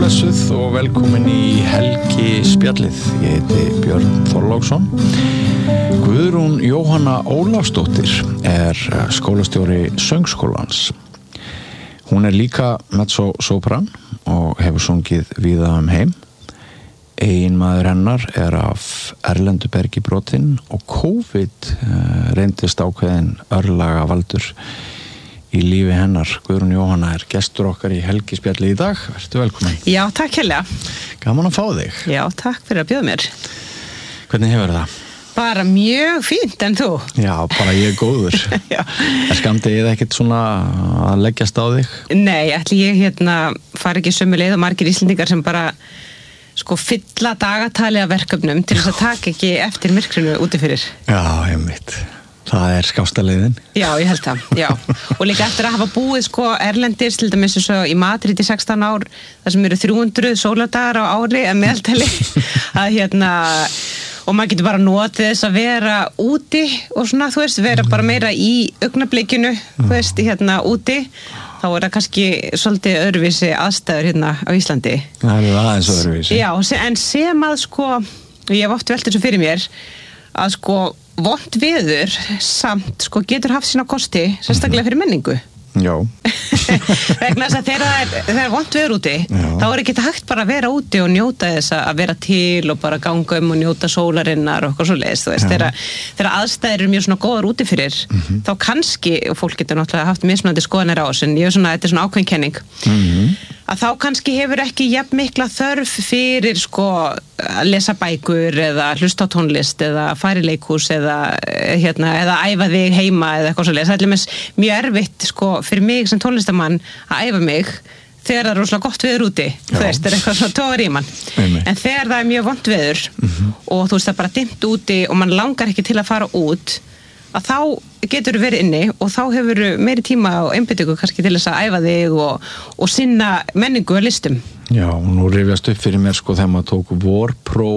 Blessuð og velkomin í Helgi spjallið. Ég heiti Björn Þorláksson. Guðrún Jóhanna Ólafsdóttir skólastjóri söngskólans. Hún líka mezzo-sopran og hefur sungið víða heim. Eiginmaður hennar af erlendu bergi brotinn og COVID reyndist ákveðin örlaga valdur í lífi hennar. Guðrún Jóhanna gestur okkar í Helgi spjalli í dag. Vertu velkomin. Já, takk hérlega. Gaman að fá þig. Já, takk fyrir að bjóða mér. Hvernig hefur það? Bara mjög fínt, en þú? Já, bara ég góður. Skamdi ég ekkert svona að leggjast á þig? Nei, ætli ég fari ekki sömu leið og margir Íslendingar sem bara fylla dagatali af verkefnum til þess að taka ekki eftir myrkrinu úti fyrir. Já, einmitt. Það skásta leiðin. Já, ég held það, já. Og líka eftir að hafa búið erlendis, til dæmis eins og í Madrid í 16 ár, þar sem eru 300 sólardagar á ári að meðaltali, og maður getur bara notið þess að vera úti og svona, vera bara meira í augnablikinu, úti. Þá það kannski svolítið öðruvísi aðstæður á Íslandi. Það aðeins öðruvísi. Já, en sem að ég hef oft velt þessu fyrir mér, að vont veður samt getur haft sína kosti, sérstaklega fyrir menningu. Já. Vegna þess að þegar það vont veður úti, þá ekki hægt bara að vera úti og njóta þess að vera til og bara ganga og njóta sólarinnar og eitthvað svoleiðis. Þegar aðstæður eru mjög svona góðar úti fyrir, þá kannski, og fólk getur náttúrulega haft mismunandi skoðanir á þessu, en þetta er svona ákveðin kenning, að þá kannski hefur ekki jafn mikla þörf fyrir að lesa bækur eða hlusta á tónlist eða fara í leikhús eða æfa þig heima eða eitthvað svoleiðis. Það mjög erfitt fyrir mig sem tónlistamann að æfa mig þegar það rosalega gott veður úti. Það eitthvað svona togar í mann. En þegar það mjög vont veður og það bara dimmt úti og mann langar ekki til að fara út, að þá getur verið inni og þá hefur meiri tíma og einbeitingu kannski til þess að æfa þig og sinna menningu og listum. Já, og nú rifjast upp fyrir mér þegar maður tók Vorpró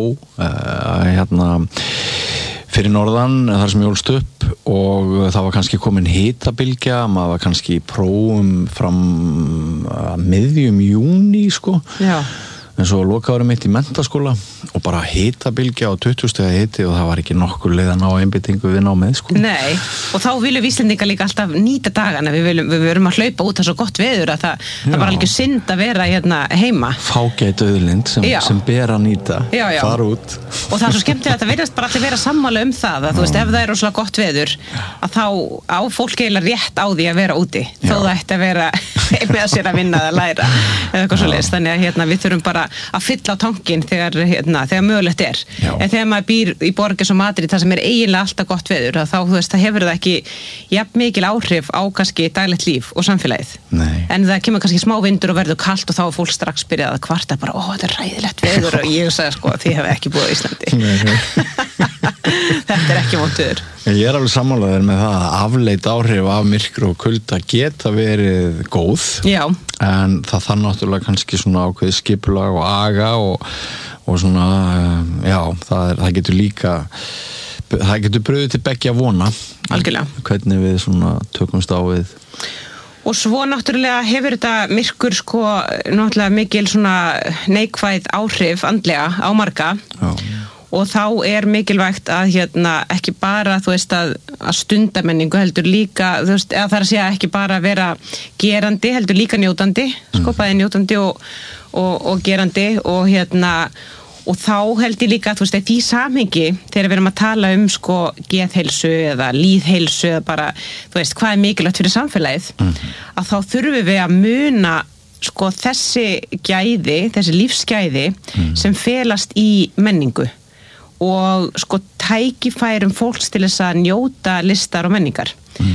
fyrir norðan, þar sem ég ólst upp, og það var kannski komin hitabylgja, maður var kannski í prófum fram miðjum júní, Já. En svo lokaðurum mitt í menntaskóla og bara hitabylgja á 20 stiga hiti og það var ekki nokkur leið að ná einbeitingu við námið, Nei, og þá viljum við Íslendingar líka alltaf nýta dagana, við verum að hlaupa út það svo gott veður að það var alveg synd að vera heima. Fágæt auðlind sem ber að nýta, fara út. Og það svo skemmtilegt að það virðast bara allir vera sammála það, að ef það rosalega gott veður, að þá á fólk eiginlega rétt á því að vera úti, þó það ætti að vera með sér að vinna eða læra eða eitthvað svoleiðis. Þannig að við þurfum bara að fylla á tankinn þegar mögulegt er. En þegar maður býr í borg eins og Madrid, það sem eiginlega alltaf gott veður, þá það hefur það ekki jafn mikil áhrif á kannski daglegt líf og samfélagið. Nei. En það kemur kannski smá vindur og verður kalt og þá er fólk strax byrjað að kvarta bara, þetta ræðilegt veður og ég sagði þið hefur ekki búið á Íslandi. Þetta ekki vont veður. Ég alveg sammálaður með það að afleitt áhrif af myrkri og kulda geta verið góð. Já. En það þarf náttúrulega kannski svona ákveðið skipulag og aga og svona, það getur líka, það getur brugðið til beggja vona. Algjörlega. Hvernig við svona tökumst á við. Og svo náttúrulega hefur þetta myrkur náttúrulega mikil svona neikvæð áhrif andlega á marga. Já. Og þá mikilvægt að ekki bara að stunda menningu heldur líka, eða það að segja ekki bara vera gerandi heldur líka njótandi, bæði njótandi og gerandi og þá held ég líka að því samhengi þegar við erum að tala geðheilsu eða líðheilsu eða bara, hvað mikilvægt fyrir samfélagið, að þá þurfum við að muna þessi gæði, þessi lífsgæði sem felast í menningu og tækifærum fólks til þess að njóta listar og menningar.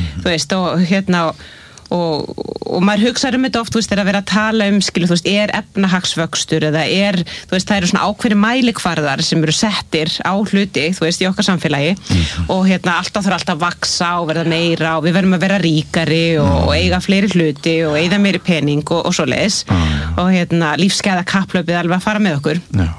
Og maður hugsar þetta oft, þegar að vera að tala efnahagsvöxtur eða það eru svona ákveðni mælikvarðar sem eru settir á hluti, í okkar samfélagi og alltaf þarf alltaf að vaksa og verða meira og við verðum að vera ríkari og eiga fleiri hluti og eyða meiri pening og svoleiðis og lífsgæða kapphlaupið alveg að fara með okkur.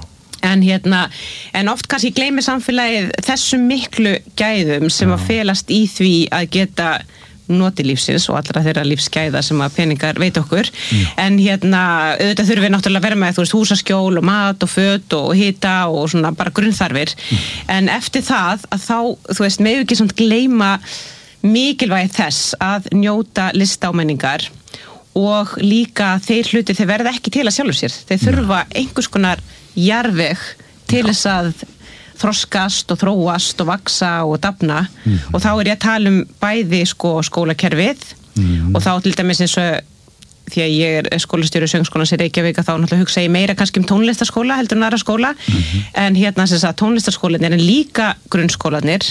En oft kannski gleymir samfélagið þessum miklu gæðum sem að felast í því að geta noti lífsins og allra þeirra lífsgæða sem að peningar veit okkur en auðvitað þurfum við náttúrulega að vera með húsaskjól og mat og föt og hita og svona bara grunnþarfir en eftir það að þá megum ekki samt gleyma mikilvægi þess að njóta lista og menningar og líka þeir hluti þeir verða ekki til að sjálfur sér þeir þurfa einhvers konar jarðveg til þess að þroskast og þróast og vaksa og dafna og þá ég að tala bæði skólakerfið og þá til dæmis eins og því að ég skólastjóri söngskólans í Reykjavík þá náttúrulega hugsa ég meira kannski listaskóla heldur en aðra skóla en sem sagt tónlistarskólarnir en líka grunnskólarnir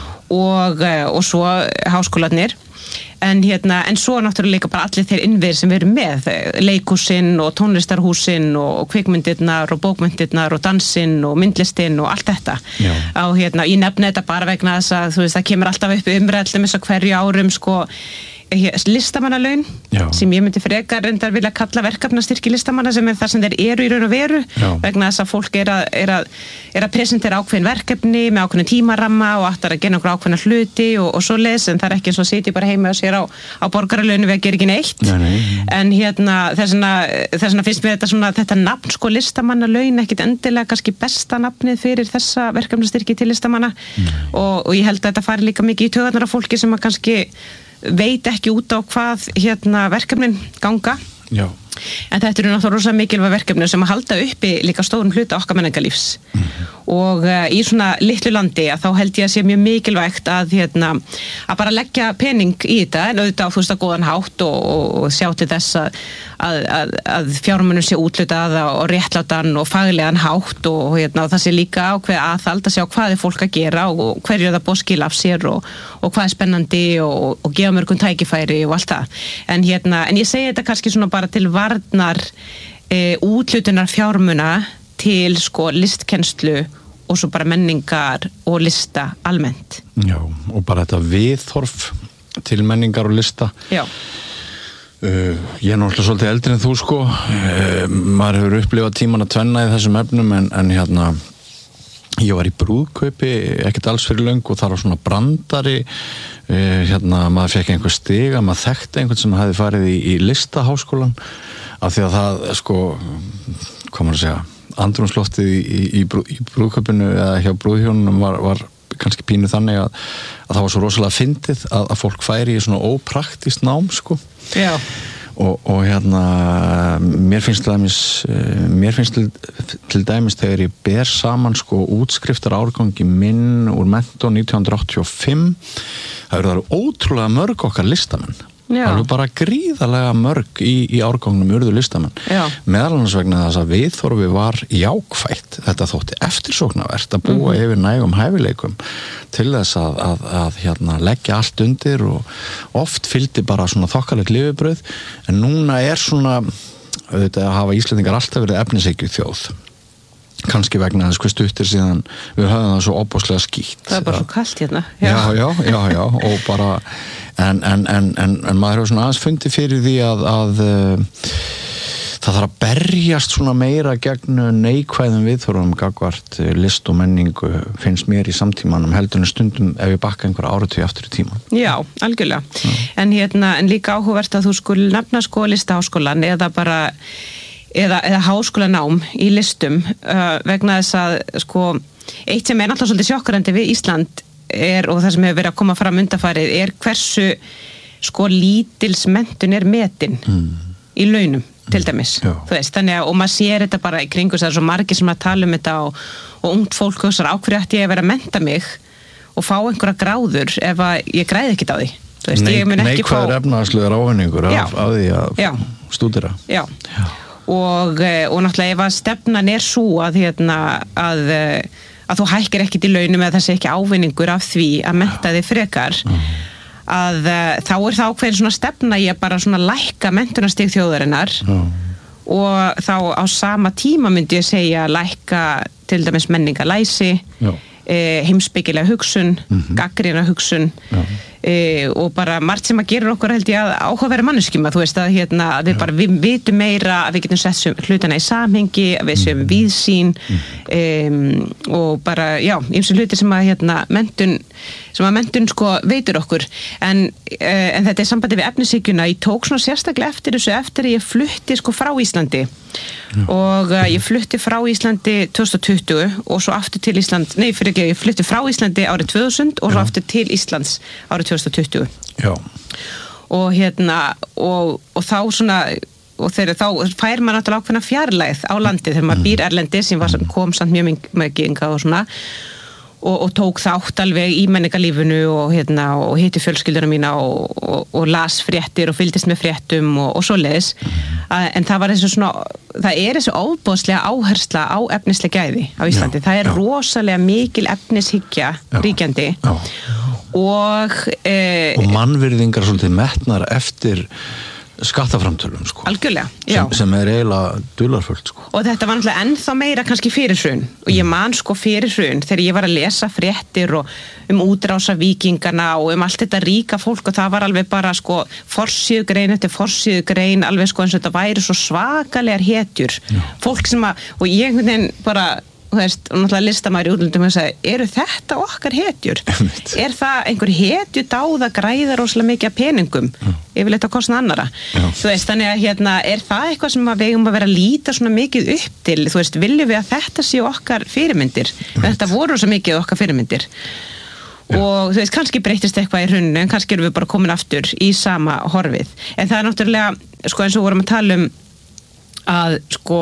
og svo háskólarnir en svo náttúrulega líka bara allir þeir innviðir sem við erum með leikhúsin og tónlistarhúsin og kvikmyndirnar og bókmyndirnar og dansinn og myndlistin og allt þetta ég nefni þetta bara vegna þess að það kemur alltaf upp umræðum þess að hverju árum listamannalaun sem ég myndi frekar reyndar vilja kalla verkefnastyrki listamanna sem þar sem þeir eru í raun og veru vegna þess að fólk er að presentera ákveðin verkefni með ákveðin tímaramma og ætlar að gera einhver ákveðna hluti og svoleiðis en það er ekki eins og sitja bara heima og sér á borgaralaunu við að gera ekki neitt en þess vegna finnst mér þetta nafn listamannalaun ekkit endilega kannski besta nafnið fyrir þessa verkefnastyrki til listamanna og ég held að þetta fari líka mikið í taugarnar af fólki sem að kannski veit ekki út á hvað verkefnin ganga en þetta eru náttúrulega rosa mikilvæg verkefni sem að halda uppi líka stórum hluta okkar menningarlífs og í svona litlu landi að þá held ég að sé mjög mikilvægt að bara leggja pening í þetta en auðvitað á góðan hátt og sjá til þess að fjármunum sé úthlutað og réttlátan og faglegan hátt og það sé líka ákveð aðhald að sjá hvað fólk að gera og hverju það búið skil af sér og hvað spennandi og gefa mörgum tækifæri og allt það en ég segi þetta kannski svona bara til varnar úthlutunar fjármuna til listkennslu og svo bara menningar og lista almennt. Já, og bara þetta viðhorf til menningar og lista. Já. Ég náttúrulega svolítið eldri en þú maður hefur upplifað tíman að tvenna í þessum efnum en ég var í brúðkaupi ekkert alls fyrir löngu og þar var svona brandari maður fekk einhver stiga, maður þekkti einhvern sem hefði farið í listaháskólan af því að það hvað maður að segja andrúmsloftið í brúðkaupinu eða hjá brúðhjónunum var kannski pínu þannig að það var svo rosalega fyndið að fólk færi í svona ópraktist nám Já. og mér finnst til dæmis þegar ég ber saman útskriftar árgangi minn úr mentó 1985 það eru ótrúlega mörg okkar listamenn alveg bara gríðarlega mörg í árgangnum urðu listamenn meðal annars vegna þess að viðhorfi var jákvætt þetta þótti eftirsóknarvert að búa yfir nægum hæfileikum til þess að leggja allt undir og oft fylgdi bara svona þokkalegt lifibrauð en núna svona auðvitað að hafa Íslendingar alltaf verið efnishyggju þjóð kannski vegna þess hvað stuttir síðan við höfum það svo óbúslega skítt það bara svo kalt já og bara en maður hefur svona aðeins fundið fyrir því að það þarf að berjast svona meira gegn neikvæðum viðhorfum gagnvart list og menningu finnst mér í samtímanum heldur en stundum ef ég bakka einhver áratugi aftur í tíman. Já, algjörlega. En líka áhugavert að þú nefna listaháskólan eða bara eða háskólanám í listum vegna þess að eitt sem náttúrulega svolítið sjokkrandi við Ísland og það sem hefur verið að koma fram undanfarið hversu lítils menntun metin í launum til dæmis þannig að og maður sér þetta bara í kringu það er svo margir sem að tala þetta og ungt fólk hugsar á hverju ætti ég að vera að mennta mig og fá einhverja gráður ef að ég græði ekkert á því neikvæður efnahagslegur ávinningur af því að stúdera og náttúrulega ef að stefnan svo að þú hækkir ekkert í launum eða það sé ekki ávinningur af því að mennta þig frekar að þá það ákveðin svona stefna í að bara svona lækka menntunarstig þjóðarinnar og þá á sama tíma myndi ég segja lækka til dæmis menningalæsi heimspekilega hugsun gagnrýna hugsun og bara margt sem að gera okkur held ég að áhugaverða manneskjum að þú veist að að við vitum meira, að við getum sett hlutina í samhengi, að við séum víðsýn og bara, ýmsir hlutir sem að menntun sko veitur okkur en þetta er sambandi við efnishyggjuna. Ég tók svona sérstaklega eftir þessu eftir að ég flutti sko frá Íslandi og ég flutti frá Íslandi 2020 og svo aftur til Ísland, ég flutti frá Íslandi árið 2000 og svo aftur til Íslands árið 2020 og þá svona og þá fær maður náttúrulega ákveðna fjarlægð á landið þegar maður býr erlendis sem kom samt mjög mikið hingað og svona og tók þátt alveg í menningarlífinu og hitti fjölskylduna mína og las fréttir og fylgdist með fréttum og svoleiðis en það var það er þessu ofboðslega áhersla á efnisleg gæði á Íslandi. Það er rosalega mikil efnishyggja ríkjandi og mannvirðingar svolítið metnar eftir skattaframtölum sko. Algjörlega, sem er eiginlega dularfullt sko. Og þetta var náttúrulega ennþá meira kannski fyrir hrun og ég man sko fyrir hrun þegar ég var að lesa fréttir og útrása víkingana og allt þetta ríka fólk og það var alveg bara sko forsíðugrein eftir forsíðugrein alveg sko eins og þetta væri svo svakalegar hetjur fólk sem og ég einhvern veginn bara og náttúrulega listamaður í útlöndum og sagði, eru þetta okkar hetjur? Er það einhver hetju dáð að græða rosalega mikið af peningum yfirleitt á kostnað annara? Þannig að er það eitthvað sem við eigum að vera að líta svona mikið upp til? Viljum við að þetta séu okkar fyrirmyndir? Þetta voru svo mikið okkar fyrirmyndir. Og kannski breytist eitthvað í hruninu en kannski erum við bara komin aftur í sama horfið. En það er náttúrulega, sko eins og vorum að tala að sko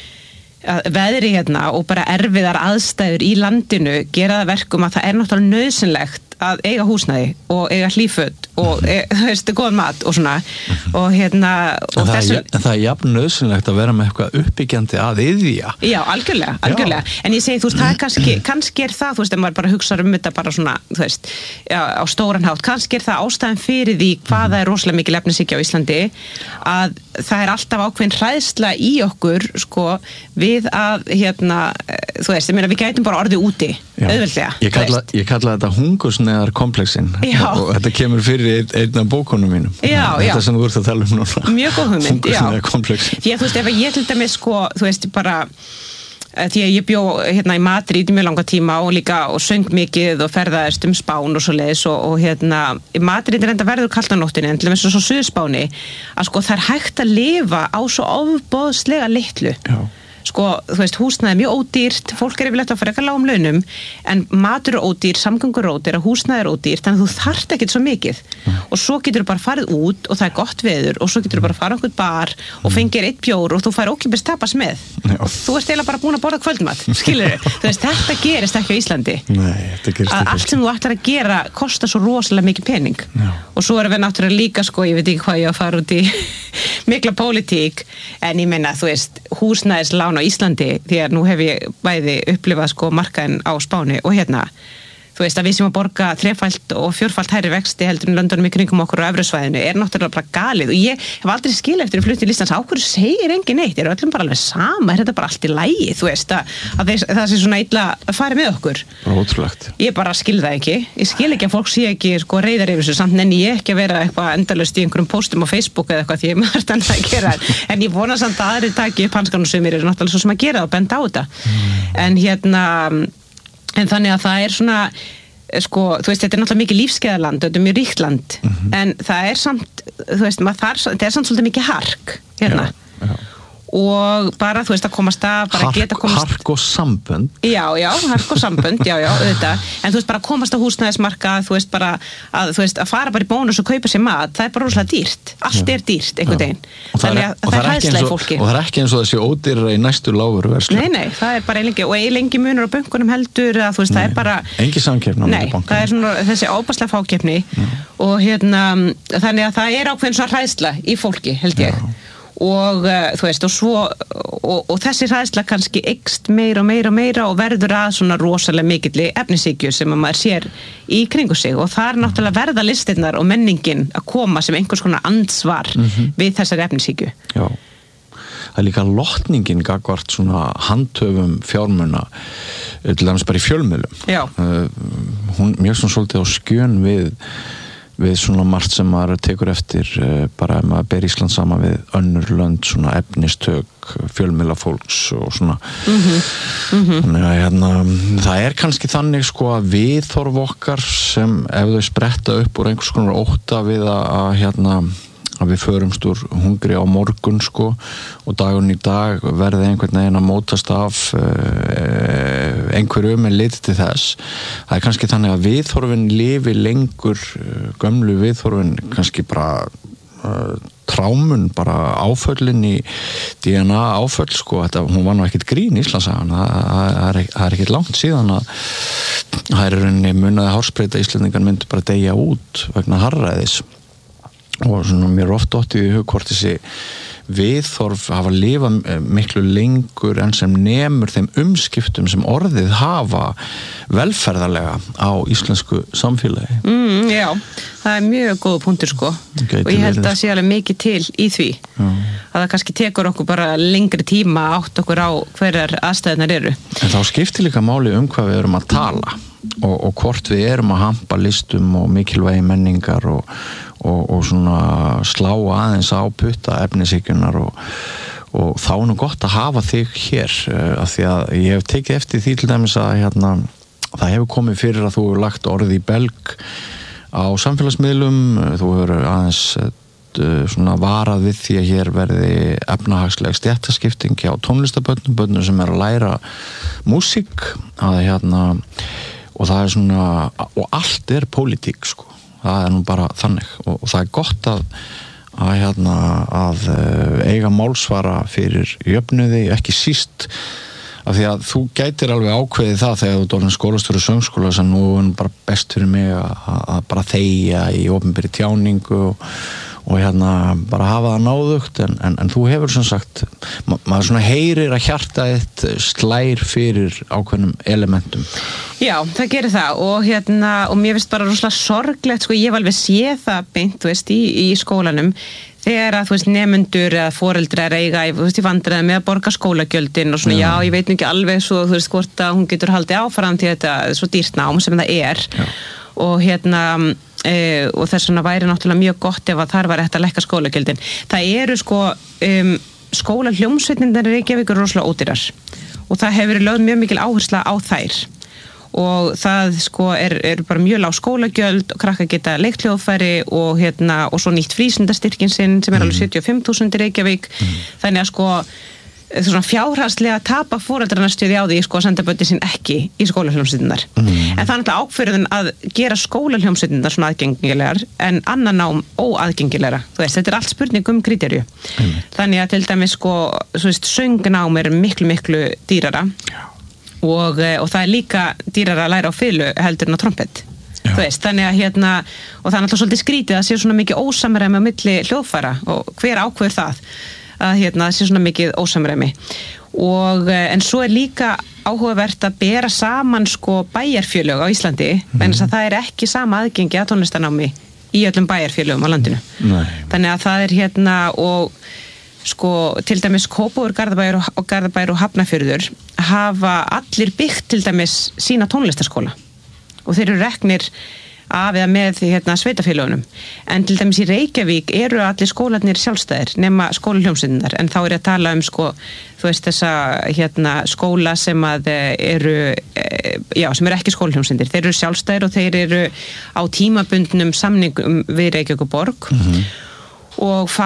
veðri og bara erfiðar aðstæður í landinu gera það verkum að það er náttúrulega nauðsynlegt að eiga húsnæði og eiga hlýföt og góðan mat og svona og en það er jafn nauðsynlegt að vera með eitthvað uppbyggjandi að iðja. Já, algjörlega. En ég segi, það er kannski er það, ef maður bara hugsa þetta bara svona, á stóran hátt, kannski er það ástæðan fyrir því hvað það er rosalega mikil efnishyggja á Íslandi að það er alltaf ákveðin hræðsla í okkur, sko, við að, við gætum bara orðið úti, auðveldlega. Ég kalla þetta hungursneiðar komplexin og þetta kemur fyrir einn af bókunum mínum. Þetta sem þú ert að tala núna. Mjög góð hugmynd, hungursneiðar komplexin. Því að ef ég til dæmis, sko, bara því að ég bjó í Madrid í mjög langa tíma og líka og söng mikið og ferðaðist Spán og svoleiðis og Madrid er enda verður kalt á nóttinni en til dæmis svo Suðurspáni að sko það er hægt að lifa á svo ofboðslega litlu. Sko, húsnæði er mjög ódýrt, fólk er yfirleitt að fara eitthvað lágum launum en matur er ódýr, samgöngur er ódýr, húsnæði er ódýrt, þannig að þú þarft ekkert svo mikið og svo getur þú bara farið út og það er gott veður og svo getur þú bara farið okkur bar og fengir eitt bjór og þú fær ókeypis tapas með og þú ert eiginlega bara búin að borða kvöldmat, skilurðu? Þetta gerist ekki á Íslandi. Nei, þetta gerist ekki. Allt sem þú ætlar að gera kostar svo rosalega mikið pening og svo erum við náttúrulega líka, sko, ég veit ekki hvað ég að fara út í mikla pólitík en ég meina, húsnæðislán á Íslandi því að nú hef ég bæði upplifað sko markaðinn á Spáni og að við sem að borga 3-falt og 4-falt hærri vexti heldur en löndunum í kringum okkur á evrusvæðinu er náttúrulega bara galið og ég hef aldrei skilið eftir að flutti til Íslands á hverju segir engin neitt, er öllum bara alveg sama, er þetta bara allt í lagi, að það sé svona illa að fara með okkur. Ótrúlegt. Ég bara skil það ekki, ég skil ekki að fólk sé ekki sko reiðar yfir þessu, samt nenni ég ekki að vera eitthvað endalaust í einhverjum póstum á Facebook eða eitthvað því ég maður stanna að gera en ég vona samt að aðrir taki upp hanskanum sem eru náttúrulega svo sem að gera það og benda á þetta. En þannig að það er svona, sko, þetta er náttúrulega mikið lífskeiðarland, þetta er mjög ríkt land, en það er samt, þetta er samt svolítið mikið hark, og bara, að komast að, bara geta komast... Hark og sambönd. Já, hark og sambönd, auðvitað, en bara komast á húsnæðismarkað, bara, að fara bara í bónus og kaupa sér mat, það er bara rosalega dýrt, allt er dýrt, einhvern veginn. Þannig að það er hræðsla í fólki. Og það er ekki eins og þessi ódýrara í næstu lágvöruverslun. Nei, það er bara eilengi munur á bönkunum heldur, að það er bara... Engi samkeppni á milli bankanna. Nei, það er svona þessi óbærslega fákeppni og þannig að það er ákveðin svona hræðsla í fólki, held ég. Og og þessi hræðsla kannski eykst meira og verður að svona rosalega mikilli efnishyggju sem að maður sér í kringu sig og það er náttúrulega verða listirnar og menningin að koma sem einhvers konar ansvar við þessari efnishyggju. Já, það er líka lotningin gagnvart svona handhöfum fjármuna til dæmis bara í fjölmiðlum. Já. Hún mjög svona svolítið á skjön við við svona margt sem maður tekur eftir bara ef maður ber Ísland saman við önnur lönd, svona efnistök fjölmiðla fólks og svona þannig að það kannski þannig sko að viðhorf okkar sem ef þau spretta upp úr einhvers konar ótta við að við förumst úr hungri á morgun sko og dagurinn í dag verði einhvern veginn að mótast af einhverju með litið til þess. Það kannski þannig að viðhorfin lifi lengur, gömlu viðhorfin kannski bara trámun, bara áföllin í DNA áföll sko, hún var nú ekkert grín Íslandsagan, það ekkert langt síðan að það rauninni munaði hársbreita Íslendingar myndu bara deyja út vegna harðræðis og svona mér oft dottið í hug hvort þessi viðhorf hafa lifað miklu lengur en sem nemur þeim umskiptum sem orðið hafa velferðarlega á íslensku samfélagi. Já, það mjög góð punktur sko og ég held að sé alveg mikið til í því að það kannski tekur okkur bara lengri tíma átt okkur á hverjar aðstæðunar eru. En þá skiptir líka máli hvað við erum að tala og hvort við erum að hampa listum og mikilvægi menningar og svona slá aðeins á putta efnishyggjunar og þá nú gott að hafa þig hér af því að ég hef tekið eftir því til dæmis að það hefur komið fyrir að þú hefur lagt orðið í belg á samfélagsmiðlum, þú hefur aðeins svona varað við því að hér verði efnahagsleg stéttaskipting hjá tónlistabörnum sem að læra músík og það svona og allt pólitík sko. Það nú bara þannig og það gott að eiga málsvara fyrir jöfnuði, ekki síst af því að þú gætir alveg ákveðið það þegar þú orðin skólastjóri söngskóla sem nú bara best fyrir mig að bara þegja í opinberri tjáningu og bara hafa það náðugt en þú hefur sem sagt maður svona heyrir að hjarta þitt slær fyrir ákveðnum elementum. Já, það gerir það og mér finnst bara rosalega sorglegt sko, ég hef alveg séð það beint, í skólanum þegar að, nemendur eða foreldrar eiga í vandræðum með að borga skólagjöldin og svona, já, ég veit nú ekki alveg svo, hvort að hún getur haldið áfram því þetta er svo dýrt nám sem það er. Já. Og og þess vegna væri náttúrulega mjög gott ef að þar var hægt að lækka skólagjöldin. Það eru sko skólahljómsveitirnar í Reykjavík eru rosalega ódýrar og það hefur verið lögð mjög mikil áhersla á þær og það sko er bara mjög lág skólagjöld og krakkar geta leigt hljóðfæri og svo nýtt frístundastyrkin sinn sem er alveg 75.000 í Reykjavík þannig að sko svona fjárhagslega tapa foreldrarna stuði á því sko að senda börnin sín ekki í skólahljómsveitirnar. En það er náttúrulega ákvörðun að gera skólahljómsveitirnar svona aðgengilegar en annan nám óaðgengilegra. Þetta er allt spurning kríterju. Þannig að til dæmis sko, söngnám er miklu dýrara og það er líka dýrara að læra á fiðlu heldur en á trompet. Þannig að og það er náttúrulega svolítið skrítið að sé svona mikið ósamræmi á milli hljóðfæra og hver ákveður það? Að það sé svona mikið ósamræmi en svo er líka áhugavert að bera saman sko bæjarfélög á Íslandi vegna þess að það er ekki sama aðgengi að tónlistanámi í öllum bæjarfélögum á landinu. Nei. Þannig að það er og sko til dæmis Kópavogur, Garðabær og Hafnarfjörður hafa allir byggt til dæmis sína tónlistaskóla og þeir eru reknir af eða með sveitafélögunum. En til dæmis í Reykjavík eru allir skólarnir sjálfstæðir nema skólahljómsveitirnar en þá er ég að tala sko, þessa skóla sem að eru sem eru ekki skólahljómsveitir. Þeir eru sjálfstæðir og þeir eru á tímabundnum samningum við Reykjavíkurborg og fá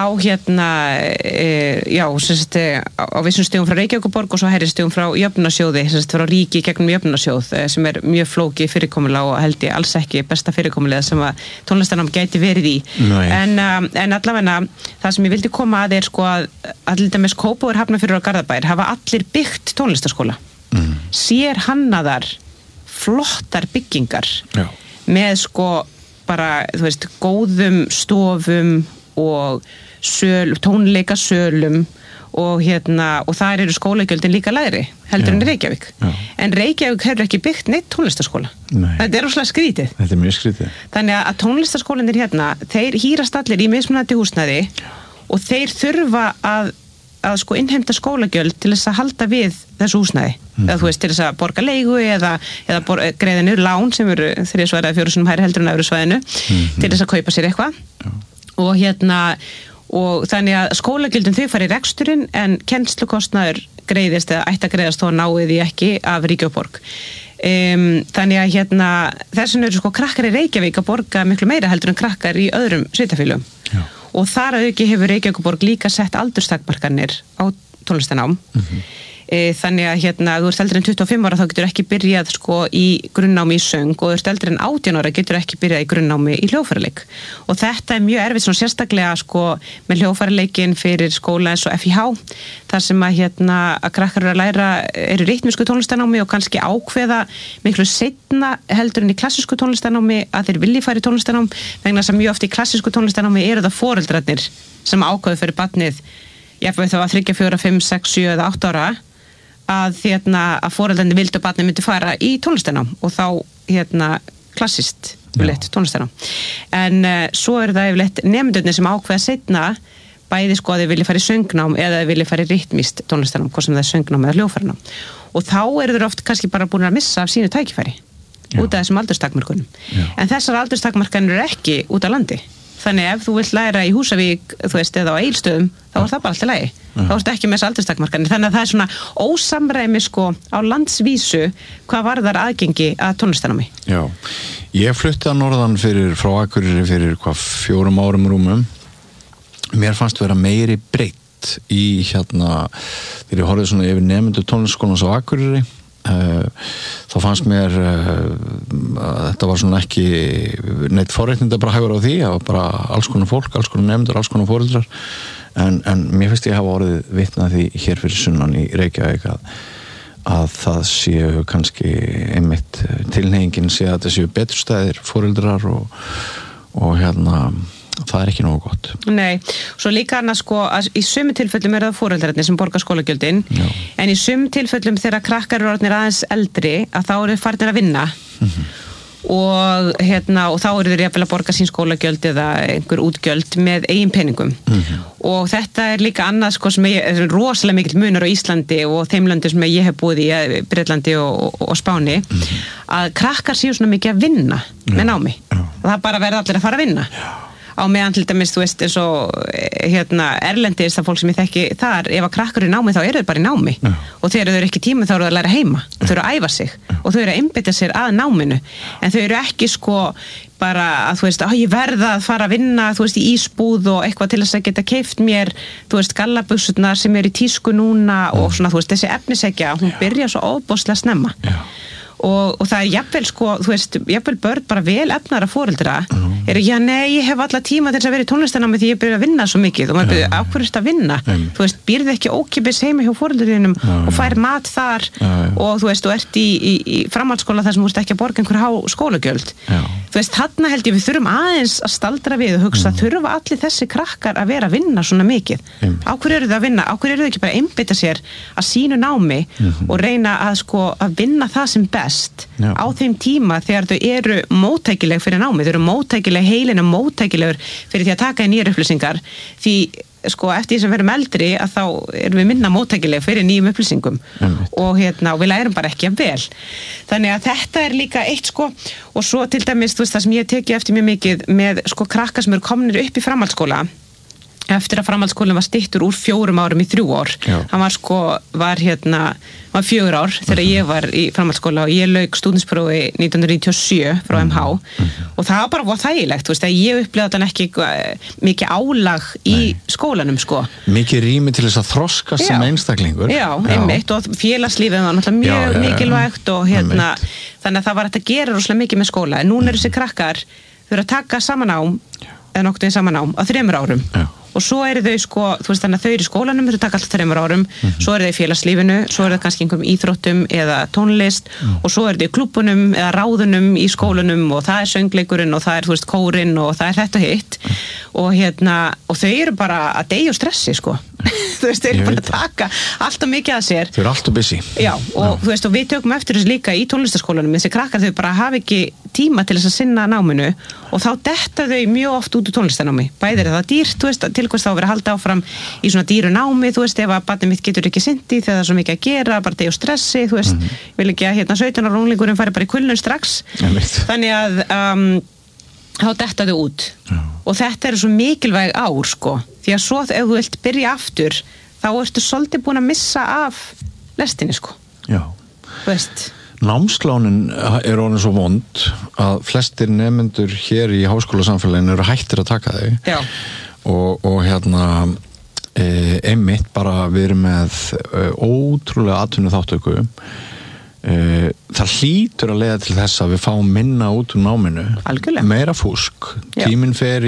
á vissum stigum frá Reykjavíkurborg og svo hærri stigum frá jöfnunarsjóði, frá ríki gegnum jöfnunarsjóð sem er mjög flókið fyrirkomulag og held ég alls ekki besta fyrirkomulega sem að tónlistarnám gæti verið í. En allavega það sem ég vildi koma að er sko að til dæmis Kópavogur, Hafnarfjörður og Garðabær hafa allir byggt tónlistarskóla. Sér hannaðar flottar byggingar með sko bara, góðum stofum og tónleikasölum og þar eru skólagjöldin líka lægri heldur en Reykjavík. En Reykjavík hefur ekki byggt neitt tónlistaskóla. Þetta er rosalega skrítið. Þetta er mjög skrítið. Þannig að tónlistaskólanir þeir hírast allir í mismunandi húsnæði og þeir þurfa að að sko innheimta skólagjöld til þess að halda við þessu húsnæði eða þú veist til þess að borga leigu eða greiða niður lán sem eru 3 eða 4 sinnum hærri heldur en á evrusvæðinu til þess að kaupa sér eitthvað og þannig að skólagjöldin þau fara í reksturinn en kennslukostnaður greiðist eða ætti að greiðast þó náið því ekki af ríki og borg. Þannig að þess vegna eru sko krakkar í Reykjavík að borga miklu meira heldur en krakkar í öðrum sveitarfélögum og þar að auki hefur Reykjavíkurborg líka sett aldurstakmarkanir á tónlistanám þannig að þú ert eldri en 25 ára þá getur ekki byrjað sko í grunnnámi í söng og þú ert eldri en 18 ára getur ekki byrjað í grunnnámi í hljóðfæraleik og þetta mjög erfitt svona sérstaklega sko með hljóðfæraleikin fyrir skóla eins og FIH þar sem að krakkar eru að læra eru ritmísku tónlistanámi og kannski ákveða miklu seinna heldur en í klassísku tónlistanámi að þeir vilji fara í tónlistanám vegna þess að mjög oft í klassísku tónlistanámi eru það foreldrarnir sem ákveðu fyrir barnið jafnvel þá að 3, 4, 5, 6, 7 eða 8 ára að foreldrarnir vildu að barnið myndi fara í tónlistanám og þá klassískt tónlistanám en svo eru það yfirleitt nemendurnir sem ákveða seinna bæði sko að þeir vilja fara í söngnám eða þeir vilja fara í ritmískt tónlistanám hvort sem það er söngnám eða hljóðfæranám og þá eru þeir oft kannski bara búin að missa af sínu tækifæri út af þessum aldurstakmarkunum en þessar aldurstakmarkanir eru ekki út á landi þannig ef þú vilt læra í Húsavík þú veist eða á Egilsstöðum þá er það bara allt í lagi þá ertu ekki með þessar aldurstakmarkanir þannig að það er svona ósamræmi sko á landsvísu hvað varðar aðgengi að tónlistanámi. Já, ég flutti að norðan frá Akureyri fyrir 4 árum rúmum mér fannst vera meiri breytt í þegar ég horfði svona yfir nemendur tónlistaskólans á Akureyri þá fannst mér að þetta var svona ekki neitt forréttinda bara hægur á því það var bara alls konar fólk, alls konar nemendur, alls konar foreldrar en mér finnst ég hafa orðið vitna því hér fyrir sunnan í Reykjavík að það séu kannski einmitt tilhneigingin sé að þetta séu betur stæðir foreldrar og það er ekki nógu gott. Nei, svo líka annars sko að í sumum tilfellum eru það foreldrarnir sem borga skólagjöldin en í sumum tilfellum þegar krakkar eru orðnir aðeins eldri að þá eru þeir farnir að vinna og þá eru þeir jafnvel að borga sín skólagjöld eða einhver útgjöld með eigin peningum og þetta er líka annað sko sem er rosalega mikill munur á Íslandi og þeim löndum sem ég hef búið í Bretlandi og Spáni að krakkar séu svona mikið að vinna með námi og það bara verða allir að fara að vinna á meðan til dæmis, þú veist, eins og erlendis, það fólk sem ég þekki þar, ef að krakkar í námi þá eru þau bara í námi og þegar þau eru ekki tíma þá eru þau að læra heima og þau eru að æfa sig og þau eru að einbeita sér að náminu en þau eru ekki sko bara að þú veist, ég verða að fara að vinna þú veist, í ísbúð og eitthvað til þess að geta keypt mér, þú veist, gallabuxurnar sem eru í tísku núna og svona, þú veist, þessi efnisegja, hún byrja svo ofboðslega snemma og það er jafnvel sko, þú veist, jafnvel börn bara vel efnara foreldra eru, já nei, ég hef alla tíma til þess að vera í tónlistanámi því ég byrja að vinna svo mikið og maður byrja, á hverju ertu að vinna? Þú veist, býrðu ekki ókeypis heima hjá foreldrinum og fær mat þar og þú veist, þú ert í framhaldsskóla þar sem þú ert ekki að borga einhver há skólagjöld. Þú veist, þarna held ég við þurfum aðeins að staldra við og hugsa, þurfa allir þessi krakkar að vera að vinna svona mikið? Á hverju eru þau að vinna? Á hverju eru þau ekki bara að einbeita sér að sínu námi og reyna að sko að vinna það sem best á þeim tíma þegar þau eru móttækileg fyrir námi, þau eru móttækileg heilin og móttækilegur fyrir því að taka í nýjar upplýsingar því sko eftir því sem við erum eldri að þá erum við minna móttækileg fyrir nýjum upplýsingum og og við lærum bara ekki að vel þannig að þetta er líka eitt sko og svo til dæmis þú veist það sem ég teki eftir mjög mikið með sko krakka sem eru komnir upp í framhaldsskóla eftir að framhaldsskólinn var styttur úr 4 árum í 3 ár. Hann var sko, var 4 ár þegar ég var í framhaldsskóla og ég lauk stúdentsprófi 1997 frá MH og það var bara þægilegt, þú veist, að ég upplifði þannig ekki mikið álag í skólanum sko. Mikið rými til þess að þroskast sem einstaklingur. Já, einmitt og félagslífið var náttúrulega mjög mikilvægt og þannig að það var hægt að gera rosalega mikið með skóla. En núna eru þessi krakkar, þau eru að taka samanám eða nokkuð saman á 3 árum og svo eru þau sko, þú veist þannig að þau eru í skólanum þau taka alltaf 3 árum, svo eru þau í félagslífinu svo eru þau kannski einhverjum íþróttum eða tónlist og svo eru þau í klúbunum eða ráðunum í skólanum og það er söngleikurinn og það er þú veist kórinn og það er þetta hitt og þau eru bara að deyja og stressi sko þú veist, þau eru bara að taka alltaf mikið að sér. Þau eru alltaf busy. Já, og þú veist, og við tökum eftir þess líka í tónlistaskólanum, þessi krakkar þau bara hafa ekki tíma til þess að sinna náminu og þá detta þau mjög oft út úr tónlistanámi. Bæði er það dýrt, þú veist, til hvers þá verið að halda áfram í svona dýru námi, þú veist, ef að barnið mitt getur ekki sinnt í þegar það er svo mikið að gera, bara deyja og stressi, þú veist, vil ekki að 17 ára unglingurinn fari bara í kulnun strax. Þannig að þá detta þau út. Og þetta eru svo mikilvæg ár sko, því að svo ef þú vilt byrja aftur þá ertu svolítið búin að missa af lestinni sko. Já. Þú veist. Námslánin er orðin svo vond að flestir nemendur hér í háskólasamfélaginu eru hættir að taka þau. Já. Og einmitt bara við erum með ótrúlega atvinnuþátttöku. Það hlýtur að leiða til þess að við fáum minna út úr náminu. Algjörlega. Meira fúsk. Tíminn fer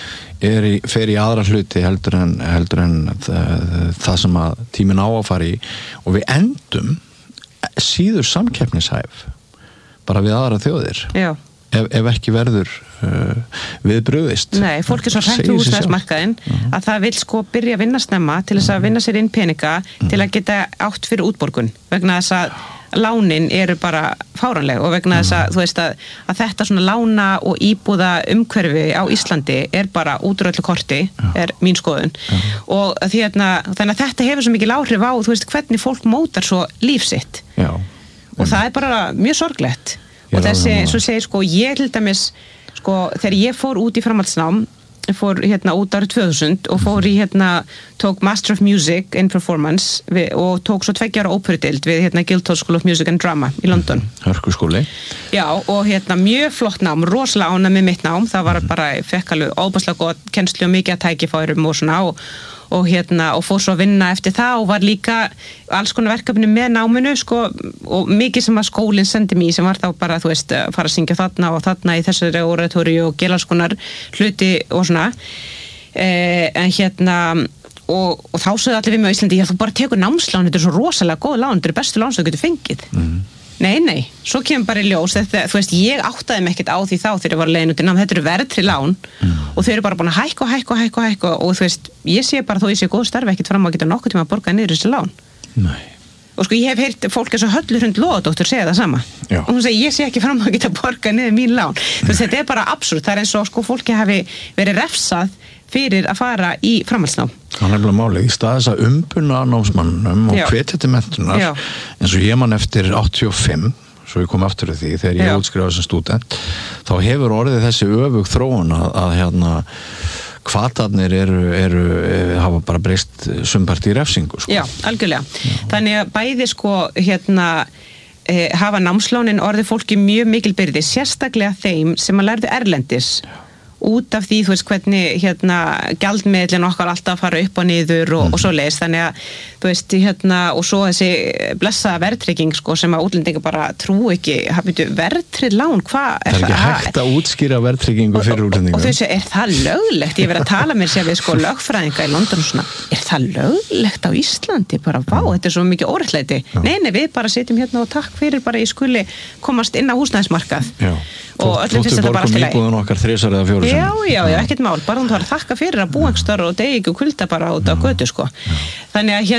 í aðra hluti heldur en það sem að tíminn á að fara í og við endum síður samkeppnishæf bara við aðra þjóðir. Já. Ef ekki verður við brugðist. Nei, fólk er svo hrætt við húsnæðismarkaðinn að það vill sko byrja að vinna snemma til þess að vinna sér inn peninga til að geta átt fyrir útborgun vegna þess að lánin eru bara fáranleg og vegna þess að þú veist að þetta svona lána og íbúða umhverfi á Íslandi er bara út úr öllu korti, er mín skoðun og þannig að þetta hefur svo mikil áhrif á, þú veist, hvernig fólk mótar svo líf sitt. Já. Og það er bara mjög sorglegt og þessi, svo segir sko, ég til dæmis sko, þegar ég fór út í framhaldsnám fór út árið 2000 og fór í tók Master of Music in Performance og tók svo 2 ára óperudeild við Guildhall School of Music and Drama í London. Hörkuskóli. Já, og mjög flott nám, rosalega ánægð með mitt nám, það var bara, fekk alveg óbærslega gott kennslu og mikið að tækifærum og svona og fór svo að vinna eftir það og var líka alls konar verkefni með náminu sko, og mikið sem að skólinn sendi mér sem var þá bara, þú veist, fara að syngja þarna og þarna í þessari oratóriu og gera alls konar hluti og svona en og þá sögðu allir við mig á Íslandi, já þú bara tekur námslán, þetta er svo rosalega góð lán, þetta er bestu lán sem þú getur fengið. Nei, svo kemur bara í ljós þetta, þú veist, ég áttaði mig ekkert á því þá þegar ég var leiðin út í nám, þetta eru verðtryggð lán og þau eru bara búin að hækka og þú veist, ég sé bara þó ég sé góð starfi ekkert fram á að geta nokkuð tíma að borga niður þessi lán. Nei. Og sko, ég hef heyrt fólk eins og Höllu Hrund Lóadóttur segja það sama. Já. Og hún segir, ég sé ekki fram á að geta borga niður mín lán. Þú veist, þetta er bara absúrt, það er eins og sko fólki hafi verið refsað fyrir að fara í framhaldsnám. Það er nefnilega málið, í stað þess að umbuna námsmannum og hvetja til menntunar eins og ég man eftir 85 svo ég kom aftur því þegar ég útskrifaði sem stúdent þá hefur orðið þessi öfug þróun að hvatarnir hafa bara breyst sumpart í refsingu sko. Já, algjörlega. Þannig að bæði sko hafa námslánin orðið fólki mjög mikil byrði, sérstaklega þeim sem að lærðu erlendis út af því, þú veist, hvernig gjaldmiðlinn okkar alltaf fara upp og niður og svoleiðis, þannig að þú veist, og svo þessi blessaða verðtrygging, sko, sem að útlendingar bara trú ekki, verðtryggð lán, hvað er það? Það er ekki hægt að útskýra verðtryggingu fyrir útlendingum. Og þau segja, er það löglegt? Ég verið að tala mér sér við, sko, lögfræðinga í London og svona, er það löglegt á Íslandi? Bara, vá, þetta er svo mikið óréttlæti. Nei, við bara sitjum og takk fyrir bara ég skuli komast inn á húsnæðismarkað. Og öllum finnst þetta bara alltaf leið. Já, ekkert mál, bara hún þarf að þakka fyrir að búa einhvers staðar og degi ekki og kulda bara út á götu, sko. Þannig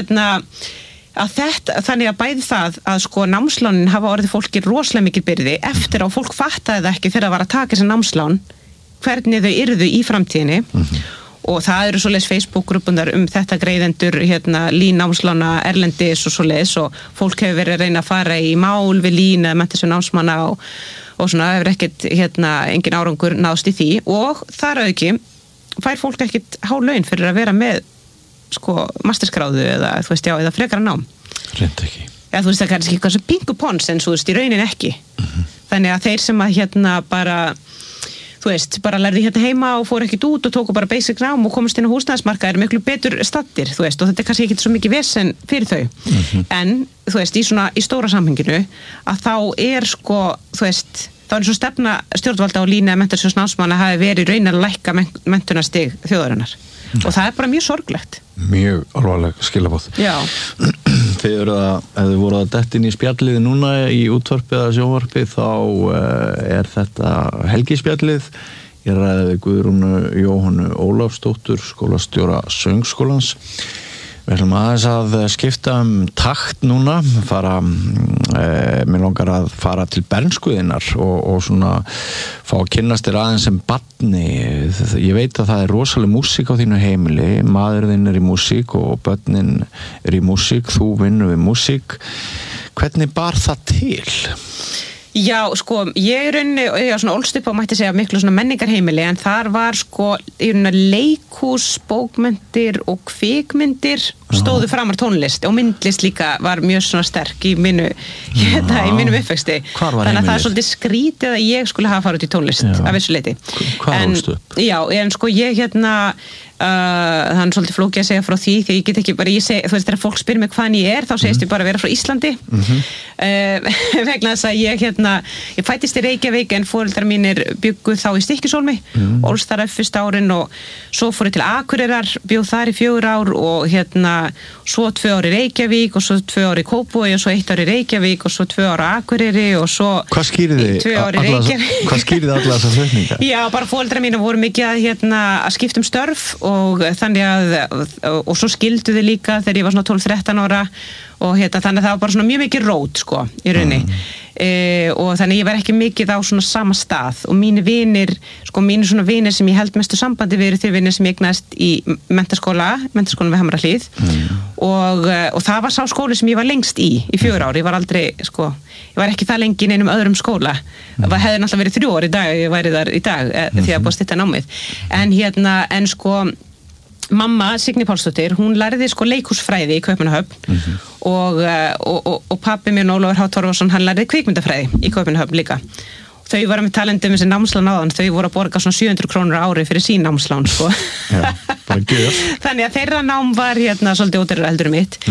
að bæði það að sko námslánin hafa orðið fólki rosalega mikil byrði eftir að fólk fattaði það ekki þegar það var að taka þessi námslán, hvernig þau yrðu í framtíðinni og það eru svoleiðis Facebook-grúppunar þetta greiðendur, LÍN-námslána erlendis og svoleiðis og fólk hefur verið að reyna að fara í mál við LÍN eða mennta sér námsmanna og svona hefur ekkert engin árangur náðst í því og þar auki fær fólk ekkert há laun fyrir að vera með sko masterskráðu eða þú veist eða frekara nám. Reynd ekki. Eða þú veist það kannski eitthvað sem pingu pons en þú veist í raunin ekki. Þannig að þeir sem að bara þú veist, bara lærði heima og fór ekkert út og tóku bara basic nám og komist inn á húsnæðismarkað miklu betur stattir, þú veist, og þetta er kannski ekki svo mikið vesen fyrir þau. En, þú veist, í stóra samhenginu að þá sko, þú veist, þá svo stefna stjórnvalda á LÍN eða menntunarsjóðs námsmanna hafi verið raunar að lækka menntunarstig þjóðarinnar. Og það er bara mjög sorglegt. Mjög alvarleg skilaboð. Já. Þið voru að detta inn í spjallið núna í útvarpi eða sjónvarpi þá þetta helgispjallið Ég ræði við Guðrúnu Jóhannu Ólafsdóttur, skólastjóra Söngskólans. Við ætlum aðeins að skipta takt núna, mér langar að fara til bernskuðinnar og svona fá að kynnast þér aðeins sem barni. Ég veit að það rosaleg músík á þínu heimili, maðurinn í músík og börnin í músík, þú vinnur við músík. Hvernig bar það til? Já, sko, ég svona ólst upp á mætti segja miklu svona menningarheimili en þar var sko leikhús, bókmyndir og kvikmyndir stóðu framar tónlist og myndlist líka var mjög svona sterk í mínum uppvexti. Hvar var þannig að það heimilið? Svolítið skrítið að ég skulle hafa farið út í tónlist af vissu leyti. Hvar ólstu upp? Já, en sko ég það svolítið flókið að segja frá því því ég get ekki bara, þú veist þegar fólk spyr mig hvaðan ég þá segist ég bara að vera frá Íslandi vegna þess að ég fæddist í Reykjavík en foreldrar mínir bjuggu þá í Stykkishólmi ólst þar upp fyrsta árin og svo fór ég til Akureyrar, bjó þar í 4 ár og svo 2 ár í Reykjavík og svo 2 ár í Kópavogi og svo 1 ár í Reykjavík og svo 2 ár á Akureyri og svo 2 ár í Reykjavík. Hvað skýrði alla þessar flutninga? Já, bara foreldrar mínir voru mikið að skipta störf og þannig og svo skildu þið líka þegar ég var svona 12-13 ára og þannig að það var bara svona mjög mikið rót sko í rauninni og þannig ég var ekki mikið á svona sama stað og mínir svona vinir sem ég held mestu sambandi við eru þeir vinir sem ég eignaðist í menntaskólanum við Hamrahlíð og það var sá skóli sem ég var lengst í 4 ár, ég var aldrei sko, ég var ekki það lengi í neinum öðrum skóla það hefði náttúrulega verið 3 ár í dag ég væri þar í dag því að búið stytta námið en sko mamma, Signý Pálsdóttir, hún lærði sko leikhúsfræði í Kaupmannahöfn og pabbi minn Ólafur H. Torfason, hann lærði kvikmyndafræði í Kaupmannahöfn líka. Þau voru með talendum þessi námslán áðan, þau voru að borga svona 700 krónur á ári fyrir sín námslán sko. Já, bara gjöf. Þannig að þeirra nám var svolítið ódýrara heldur en mitt.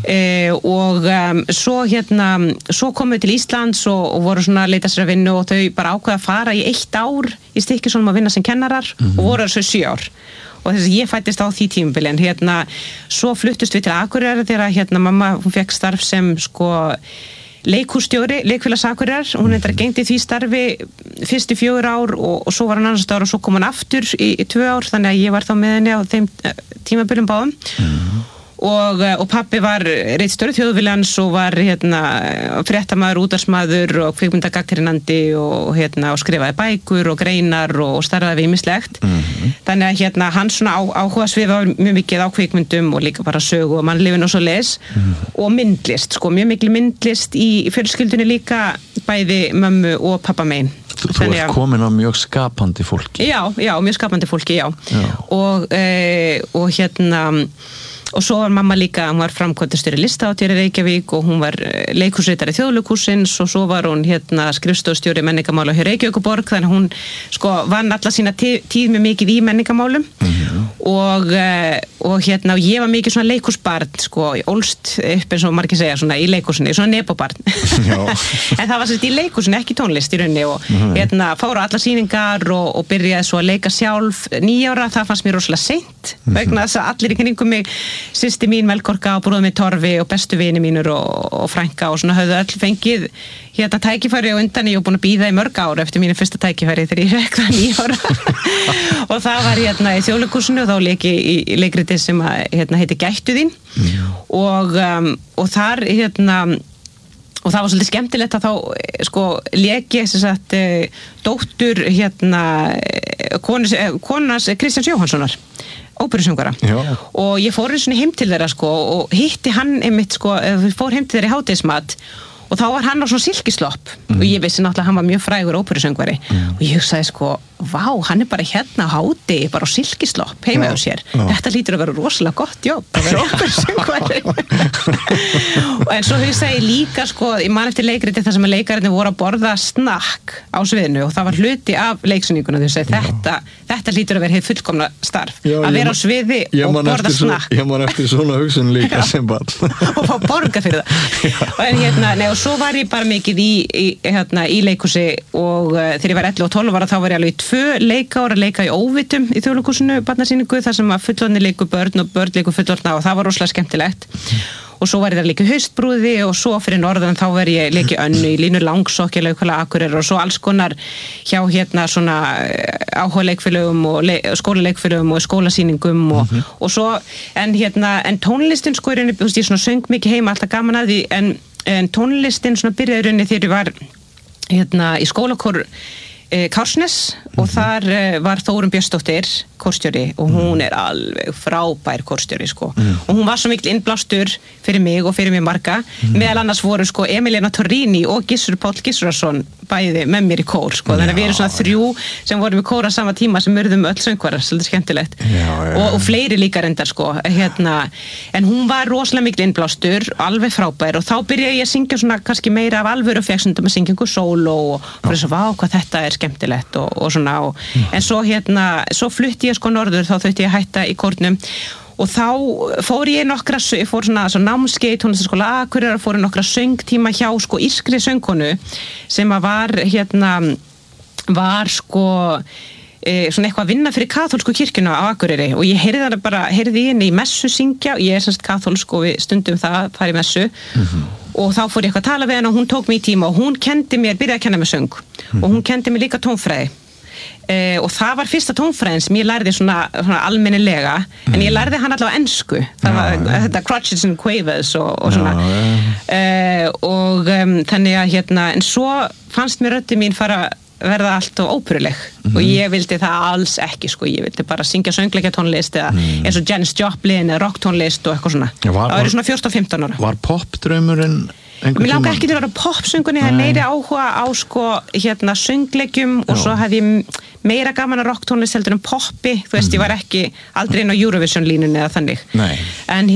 Svo komu við til Íslands og voru svona að leita sér að vinnu og þau bara ákveða að fara í 1 ár í Stykkishólmi að vinna sem kennarar og voru þessu 7 ár. Og þess að ég fættist á því tímabili en svo fluttust við til Akureyrar þegar mamma, hún fekk starf sem sko leikhússtjóri, leikfélags Akureyrar hún gegndi því starfi fyrst í 4 ár og svo var hann annars ára og svo kom hann aftur í 2 ár þannig að ég var þá með henni á þeim tímabilum báðum og pabbi var ritstjóri Þjóðviljans og var fréttamaður, útvarpsmaður og kvikmyndagagnrýnandi og skrifaði bækur og greinar og starfaði við ýmislegt. Þannig að hans svona áhugasvið var mjög mikið á kvikmyndum og líka bara sögu og mannlífin og svo leis og myndlist, sko, mjög mikil myndlist í fjölskyldunni líka bæði mömmu og pappa megin. Þú ert komin á mjög skapandi fólki. Já, mjög skapandi fólki, já. Og svo var mamma líka, hún var framkvæmdastjóri Listahátíðar í Reykjavík og hún var leikhúsritari Þjóðleikhússins og svo var hún skrifstofustjóri menningarmála hjá Reykjavíkurborg þannig að hún sko vann alla sína tíð með mikið í menningarmálum og ég var mikið svona leikhúsbarn sko, ég ólst upp eins og margir segja svona í leikhúsinu, svona nepobarn en það var sérst í leikhúsinu, ekki tónlist í rauninni og fór á alla sýningar og byrjaði svo að leika sjálf 9 ára, það fannst mér rosalega seint vegna þess að allir í kringum mig systir mín Melkorka og bróðir minn Torfi og bestu vini mínur og frænka og svona höfðu öll fengið tækifæri og undan ég og búin að bíða í mörg ár eftir mínu fyrsta tækifæri þegar ég rekna 9 ára og það var í Þjóðleikhúsinu og þá leik ég í leikriti sem heiti Gættu þín og þar og það var svolítið skemmtilegt að þá sko leik ég sem sagt dóttur konans Kristjáns Jóhannssonar óperusöngvara og ég fór heim til þeirra sko og hitti hann einmitt sko, fór heim til þeirra í hádegismat og þá var hann á svona silkislopp og ég vissi náttúrulega að hann var mjög frægur óperusöngvari og ég hugsaði sko, vá, hann bara á hádegi, bara á silkislopp heima hjá sér, þetta hlýtur að vera rosalega gott jobb að vera óperusöngvari en svo hugsaði ég líka sko, ég man eftir leikriti þar sem að leikararnir voru að borða snakk á sviðinu og það var hluti af leiksýninguna þau segi, þetta hlýtur að vera hið fullkomna starf að vera á sviði og borða snakk ég man eftir svona hugsun líka sem barn og fá borga fyrir það og svo var ég bara mikið í leikhúsi og þegar ég var 11 og 12 ára þá var ég alveg í 2 leikár að leika í óvitum í Þjóðleikhúsinu barnasýningu þar sem að fullorðnir leiku börn og börn leiku fullorðna og það var rosalega skemmtilegt og svo var ég að leika haustbrúði og svo fyrir norðan þá var ég leiki önnu í Línu Langsokki Akureyrar og svo alls konar hjá hérna svona áhugaleikfélögum og skólaleikfélögum og skólasýningum og svo en tónlistin sko í rauninni, þú veist, ég svona söng mikið heima, alltaf gaman að því en tónlistin svona byrjaði í rauninni þegar ég var hérna í skólakór Kársnes og þar var Þórunn Björnsdóttir kórstjóri og hún alveg frábær kórstjóri sko og hún var svo mikil innblástur fyrir mig og fyrir mig marga meðal annars voru sko Emiliana Torrini og Gissur Páll Gissurason bæði með mér í kór sko þannig að við erum svona 3 sem vorum í kór á sama tíma sem urðum öll söngvarar, svolítið skemmtilegt og fleiri líka reyndar sko en hún var rosalega mikil innblástur alveg frábær og þá byrjaði ég að syngja svona kannski meira af alvöru og fékk stundum að syngja einhver sóló og fyrir svo vá hvað þetta skemmtilegt og svona en svo flutti ég sko norður þá þurfti ég að hætta í kórnum og þá fór ég fór svona námskeið í tónlistarskóla Akureyrar fór nokkra söngtíma hjá sko írskri söngkonu sem að var sko svona eitthvað að vinna fyrir kaþólsku kirkjuna á Akureyri og ég heyrði henni í messu syngja og ég semst kaþólsk og við stundum það fara í messu og þá fór ég eitthvað að tala við henni og hún tók mig í tíma og hún byrjaði að kenna mig söng og hún kendi mig líka tónfræði og það var fyrsta tónfræðin sem ég lærði svona almennilega en ég lærði hann allavega á ensku það var þetta crotchets and quavers og svona þannig að en svo fannst mér röddin mín fara verða allt og óperuleg og ég vildi það alls ekki sko, ég vildi bara syngja söngleikja tónlist eða eins og Janis Joplin eða rock tónlist og eitthvað svona það var svona 14-15 ára Var popdraumurinn Mér langar ekki til að vera popsöngunni, það meiri áhuga á sko söngleikjum og svo hafði ég meira gaman að rocktónlist heldur en poppi, þú veist, ég var ekki aldrei inn á Eurovision línunni eða þannig. En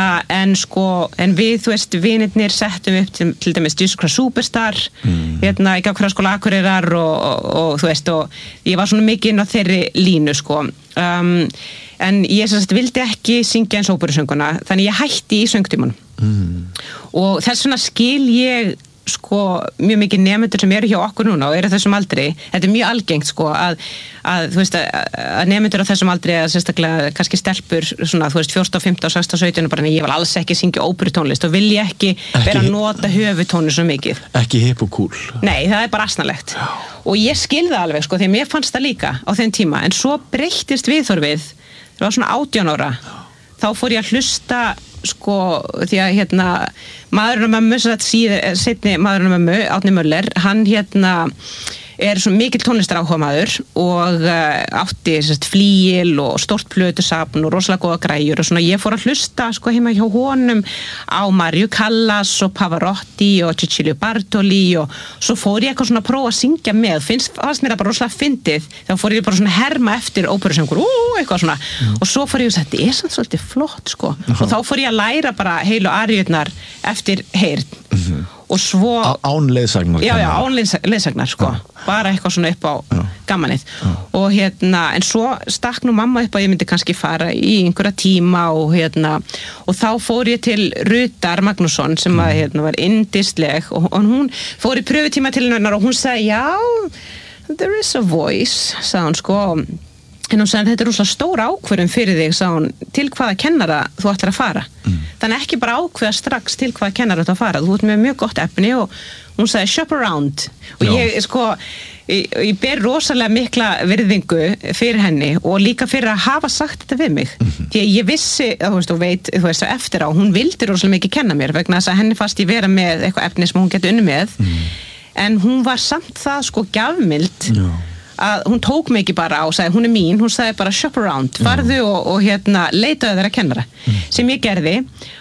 en við, þú veist, vinirnir settum upp til dæmis Jesus Christ Superstar, í Gagnfræðaskóla Akureyrar og þú veist, og ég var svona mikið inn á þeirri línu, sko. En ég vildi ekki syngja eins óperusönguna, þannig ég hætti í söngtímanum. Og þess vegna skil ég sko mjög mikið nemendur sem eru hjá okkur núna og eru þessum aldri, þetta mjög algengt sko að þú veist að nemendur á þessum aldri að sérstaklega kannski stelpur svona þú veist 14, 15, 16, 17 bara ég vil alls ekki syngja óperutónlist og vil ég ekki vera að nota höfutónlist svo mikið. Ekki hipp og cool. Nei, það bara asnalegt. Og ég skil það alveg sko því mér fannst það líka á þeim tíma en svo breyttist viðhorfið það var svona 18 ára þá fór ég að hlusta sko því að maðurinn og mömmu seinni maðurinn og mömmu Árni Möller hann svo mikill tónlistaráhugamaður og átti flíil og stórt plötusafn og rosalega góða græjur og svona ég fór að hlusta sko heima hjá honum á Mariu Callas og Pavarotti og Cecilio Bartoli og svo fór ég eitthvað svona að prófa að syngja með fannst mér það bara rosalega fyndið þá fór ég bara svona herma eftir óperusöngur eitthvað svona og svo fór ég að þetta samt svolítið flott sko og þá fór ég að læra bara heilu aríurnar eftir heyrn og svo án leiðsagnar án leiðsagnar sko bara eitthvað svona upp á gamanið og en svo stakk nú mamma upp að ég myndi kannski fara í einhverja tíma og þá fór ég til Rutar Magnússon sem var yndisleg og hún fór í pröfutíma til hennar og hún sagði já there is a voice sagði hún sko en hún sagði þetta rosalega stór ákvörðun fyrir þig sagði hún til hvaða kennara þú ætlar að fara þannig ekki bara ákveða strax til hvaða kennara þú ætlar að fara þú ert með mjög gott efni og hún sagði shop around og ég sko ég ber rosalega mikla virðingu fyrir henni og líka fyrir að hafa sagt þetta við mig því að ég vissi þú veist eftir á hún vildi rosalega mikið kenna mér vegna þess að henni fannst ég vera með eitthvað efni sem hún geti unnið með en hún var samt það sko gjafmild að hún tók mig ekki bara og sagði hún er mín, hún sagði bara shop around farðu og leitaðu þeirra kennara sem ég gerði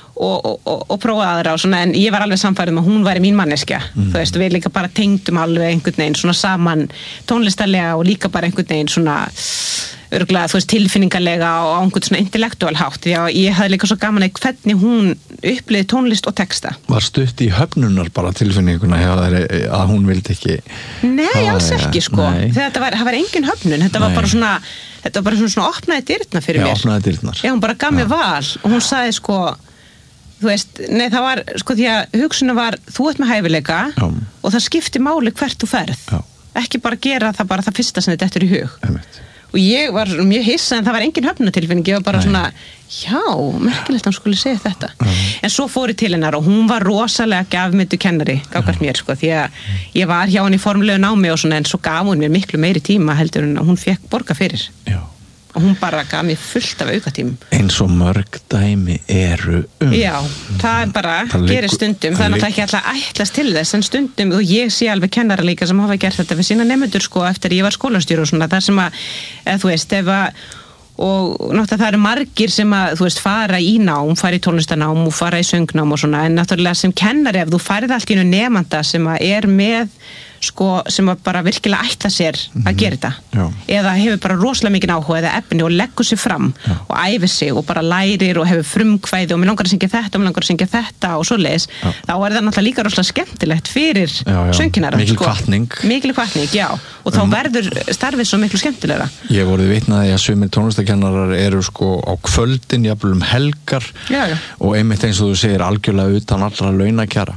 og prófaði aðra og svona en ég var alveg samfærið að hún væri mín manneskja þú veist við líka bara tengdum alveg einhvern veginn svona saman tónlistarlega og líka bara einhvern veginn svona örgulega þú veist tilfinningarlega og á einhvern svona intellektual hátt því að ég hafði líka svo gaman að hvernig hún upplifði tónlist og texta. Var stutt í höfnunar bara tilfinninguna að hún vildi ekki Nei, alls ekki sko það var engin höfnun, þetta var bara svona opnaði dyrnar fyrir mér. Opnaði dyrnar. Já, hún bara gaf mér val og hún sagði sko þú veist, nei það var sko því að hugsunum var þú ert með hæfileika og það skipti máli hvert þú ferð ekki bara gera það bara það fyrsta sem þetta eftir í hug og ég var mjög hissa en það var engin höfnunatilfinning, ég var bara svona já, merkilegt hann skulle segja þetta en svo fór ég til hennar og hún var rosalega gafmyndu kennari, gagnvart mér sko, því að ég var hjá henni í formlegu námi og svona en svo gaf hún mér miklu meiri tíma heldur en hún fekk borga fyrir og hún bara gaf mér fullt af aukatímum eins og mörg dæmi eru já, það bara gerir stundum það náttúrulega ekki alltaf ætlast til þess en stundum og ég sé alveg kennara líka sem hafa gert þetta fyrir sína nemendur sko eftir ég var skólastjóri og svona þar sem að þú veist ef að og náttúrulega það eru margir sem að þú veist fara í nám, fara í tónlistarnám og fara í söngnám og svona en náttúrulega sem kennari ef þú færið allt í einu nemanda sem að er með sko sem að bara virkilega ætla sér að gera þetta eða hefur bara rosalega mikið áhuga eða efni og leggur sér fram og æfir sig og bara lærir og hefur frumkvæði og mér langar að syngja þetta og mér langar að syngja þetta og svoleiðis þá er það náttúrulega líka rosalega skemmtilegt fyrir söngkennara mikil hvatning, já og þá verður starfið svo miklu skemmtilegra Ég voruð vitnaði að sumir tónlistakennarar eru sko á kvöldin jafnvel helgar og einmitt eins og þú segir algjörlega utan allra launakjara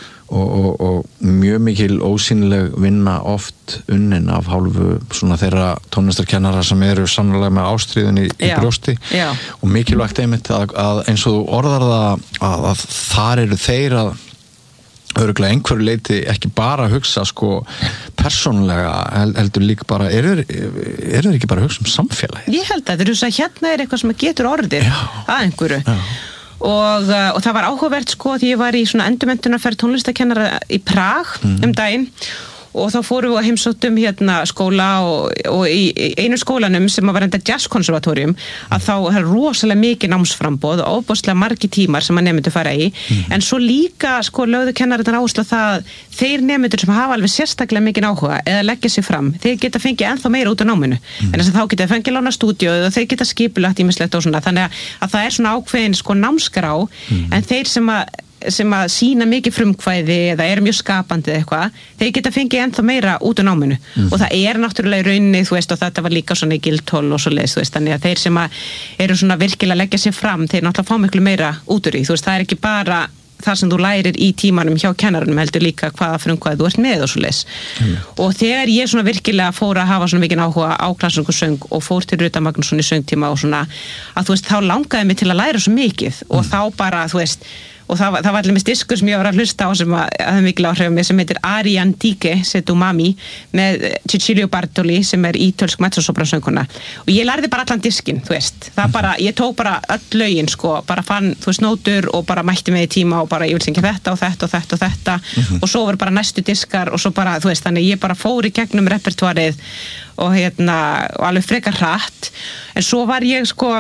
og mjög mikil ósýnileg vinna oft unnin af hálfu svona þeirra tónlistarkennara sem eru sannlega með ástríðun í brjósti og mikilvægt einmitt að eins og þú orðar það að þar eru þeir að örugglega einhverju leyti ekki bara að hugsa sko persónulega heldur líka bara eru þeir ekki bara að hugsa samfélagi? Ég held að þeir hérna er eitthvað sem getur orðið að einhverju og það var áhugavert sko því ég var í svona endurmenntunarferð tónlistakennara í Prag daginn og þá fórum við að heimsóttum hérna skóla og í einu skólanum sem var enda jazzkonservatorium að þá er rosalega mikið námsframboð og ofboðslega margir tímar sem að nemendur fara í en svo líka sko lögðu kennararnir áherslu á það þeir nemendur sem hafa alveg sérstaklega mikið áhuga eða leggja sig fram, þeir geta fengið ennþá meira út á náminu en þess að þá geta fengið lána stúdíu og þeir geta skipulagt ýmislegt og svona þannig að það er svona ákveðin sko námskrá en þeir sem að sína mikið frumkvæði eða er mjög skapandi eitthvað, þeir geta fengið ennþá meira út á náminu og það er náttúrulega í rauninni, þú veist, og þetta var líka svona í Guildhall og svoleiðis, þú veist, þannig að þeir sem að eru svona virkilega að leggja sér fram, þeir náttúrulega fá miklu meira út úr því, þú veist, það er ekki bara það sem þú lærir í tímanum hjá kennarunum heldur líka hvaða frumkvæði þú ert með og svoleiðis og þegar ég svona virkilega fór að hafa svona mikið áhuga á klassískum söng og fór til Ruta Magnússon í söngtíma og svona, að þú veist, þá langaði mig til að læra svo mikið og þá bara, þú veist og það var allir með diskur sem ég var að hlusta á sem að það mikil áhrif með sem heitir Ariantique se tu mami með Cicilio Bartoli sem er ítölsk mezzosopransöngkona og ég lærði bara allan diskinn, þú veist það bara, ég tók bara öll lögin sko bara fann, þú veist, nótur og bara mætti með í tíma og bara ég vil syngja þetta og þetta og þetta og þetta og svo voru bara næstu diskar og svo bara, þú veist, þannig ég bara fór í gegnum repertoarið og og alveg frekar hratt en svo var ég sko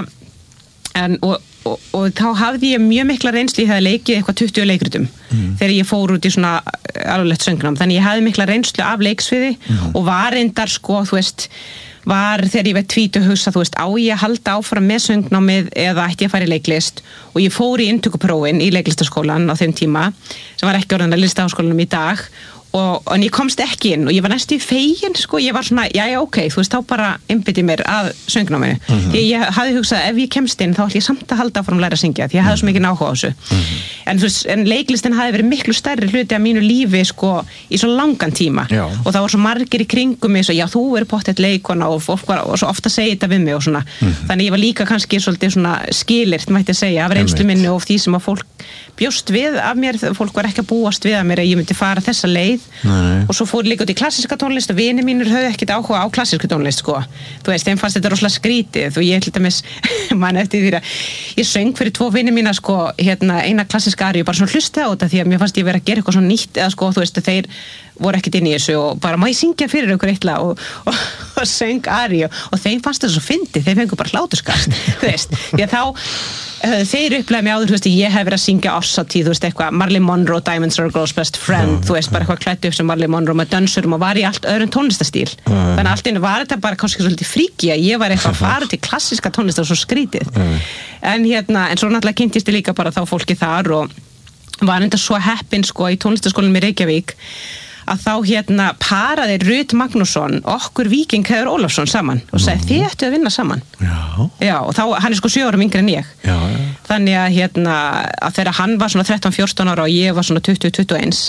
og þá hafði ég mjög mikla reynslu ég hefði leikið eitthvað 20 leikritum þegar ég fór út í svona alvarlegt söngnám þannig ég hafði mikla reynslu af leiksviði og var reyndar sko, þú veist var þegar ég var 20 hugsa, þú veist, á ég að halda áfram með söngnámið eða ætti ég að fara í leiklist og ég fór í inntökuprófin í leiklistaskólan á þeim tíma sem var ekki orðin að listaháskólanum í dag en ég komst ekki inn og ég var næstu fegin sko, ég var svona, já, ok, þú veist, þá bara einbytti mér að söngnáminu því ég hafði hugsað, ef ég kemst inn þá ætti ég samt að halda áfram að læra að syngja því ég hafði svo mikið áhuga á þessu en þú veist, en leiklistin hafði verið miklu stærri hluti af mínu lífi sko í svo langan tíma og það var svo margir í kringum mig, svo já, þú verður pottþétt leikona og fólk var og svo ofta segja þetta við mig og svona, þannig ég var líka kannski svolítið svona skilyrt, mætti að segja, af reynslu minni og því sem að fólk bjóst við af mér, fólk var ekki að búast við að mér að ég myndi fara þessa leið og svo fór líka út í klassíska tónlist og vinir mínir höfðu ekkert áhuga á klassíska tónlist sko, þú veist, þeim fannst þetta rosalega skrítið og ég til dæmis man eftir því að ég söng fyrir 2 vinir mína sko, hérna eina klassíska aríu bara svona hlustaði á þetta því að mér fannst ég vera að gera eitthvað svona nýtt eða sko, þú veist, þeir voru ekkert inn í þessu og bara má ég syngja fyrir ykkur eitthvað og söng aríu og þeim fannst þetta svo fyndið, þeir fengu bara hláturskast þú veist, því að þá þeir upplega mig áður, þú veist, ég hef verið að syngja Ossatíð, þú veist, eitthvað, Marilyn Monroe Diamonds are a girl's best friend, þú veist, bara eitthvað klætt upp sem Marilyn Monroe með dönsurum og var í allt öðrum tónlistastíl, þannig að allt einu var þetta bara kannski svolítið fríki að ég var eitthvað að fara til klassíska tónlistar og svo skrítið en svo náttúrulega kynntist ég líka bara þá fólki þar og var enda svo heppin sko í tónlistaskólanum í Reykjavík að þá paraði Rut Magnússon okkur Víking Heiður Ólafsson saman og sagði þið ættu að vinna saman já og þá, hann er sko 7 árum yngri en ég þannig að þegar hann var svona 13-14 ára og ég var svona 20-21